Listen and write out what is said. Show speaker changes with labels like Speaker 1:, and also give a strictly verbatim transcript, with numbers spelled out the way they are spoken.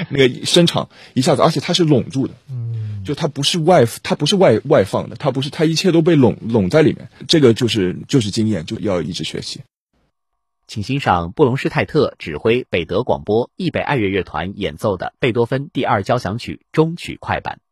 Speaker 1: 那个声场一下子，而且它是拢住的，嗯，就它不是外，它不是外外放的，它不是，它一切都被拢拢在里面。这个就是就是经验，就要一直学习。
Speaker 2: 请欣赏布隆施泰特指挥北德广播易北爱乐乐团演奏的贝多芬第二交响曲终曲快板。